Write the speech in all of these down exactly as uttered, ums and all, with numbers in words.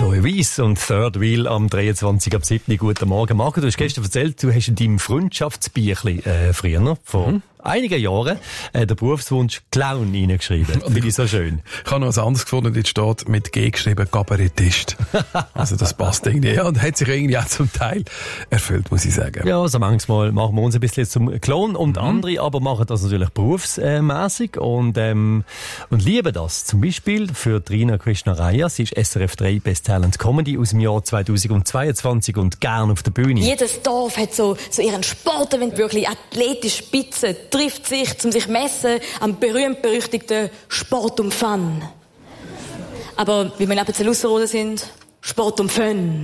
Zoe Weiss und Third Wheel am dreiundzwanzigsten ab siebten Guten Morgen. Marco, du hast gestern erzählt, du hast in deinem Freundschaftsbüchlein äh, früher, vor mhm. einigen Jahren, äh, den Berufswunsch Clown reingeschrieben. Finde ich so schön. Ich habe noch was anderes gefunden, dort steht mit G geschrieben, Kabarettist. Also das passt irgendwie. Ja, und hat sich irgendwie auch zum Teil erfüllt, muss ich sagen. Ja, also manchmal machen wir uns ein bisschen zum Clown und mhm. andere aber machen das natürlich berufsmäßig und, ähm, und lieben das. Zum Beispiel für Trina Krishnaraya. Sie ist S R F drei Best Talent Comedy aus dem Jahr zweitausendzweiundzwanzig und gern auf der Bühne. Jedes Dorf hat so, so ihren Sportevent, wirklich athletisch spitze, trifft sich, zum sich messen am berühmt-berüchtigten Sport um Fun. Aber wie wir neben zu Lusserode sind, Sport um Fun.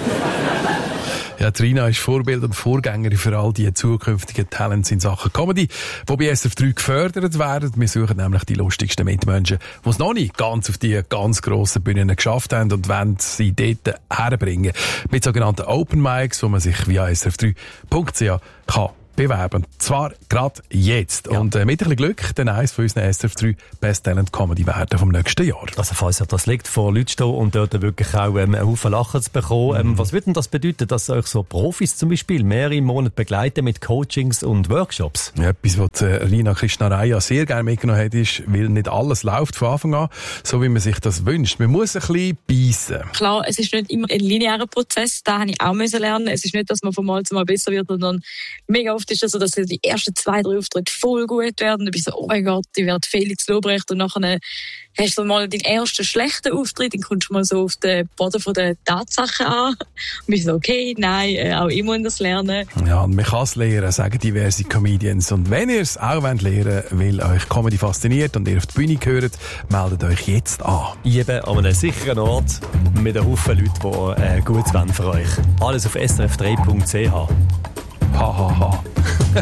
Ja, Trina ist Vorbild und Vorgängerin für all die zukünftigen Talents in Sachen Comedy, die bei S R F drei gefördert werden. Wir suchen nämlich die lustigsten Mitmenschen, die es noch nicht ganz auf die ganz grossen Bühnen geschafft haben und wollen sie dort herbringen. Mit sogenannten Open Mics, wo man sich via s r f drei punkt c h kann bewerben. Zwar gerade jetzt. Ja. Und äh, mit ein bisschen Glück dann eins von unseren S R F drei Best Talent Comedy werden vom nächsten Jahr. Also falls euch das liegt, vor Leuten stehen und dort wirklich auch ähm, einen Haufen Lachen zu bekommen. Mhm. Ähm, was würde denn das bedeuten, dass euch so Profis zum Beispiel mehrere Monate begleiten mit Coachings und Workshops? Ja, etwas, was äh, Trina Krishnaraya sehr gerne mitgenommen hat, ist, weil nicht alles läuft von Anfang an, so wie man sich das wünscht. Man muss ein bisschen beißen. Klar, es ist nicht immer ein linearer Prozess. Da habe ich auch müssen lernen. Es ist nicht, dass man von Mal zu Mal besser wird, sondern mega oft ist es so, dass die ersten zwei, drei Auftritte voll gut werden. Du bist so, oh mein Gott, ich werde Felix Lobrecht. Und nachher hast du mal den ersten schlechten Auftritt, dann kommst du mal so auf den Boden von der Tatsachen an. Und bist so, okay, nein, äh, auch ich muss das lernen. Ja, und man kann es lernen, sagen diverse Comedians. Und wenn ihr es auch lernen wollt, weil euch Comedy fasziniert und ihr auf die Bühne gehört, meldet euch jetzt an. Eben an einem sicheren Ort mit einem Haufen Leuten, die äh, gut wollen für euch. Alles auf s r f drei punkt c h. Ha, ha, ha.